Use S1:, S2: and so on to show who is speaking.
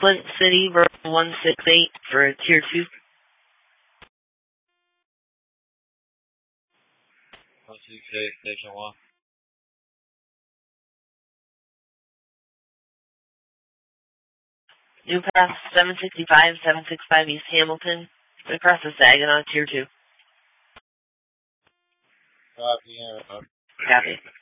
S1: Flint City, Vernon 168 for Tier 2.
S2: Station 1.
S1: New Pass 765 East Hamilton. Across the Saginaw, Tier 2.
S2: Copy.
S1: Copy.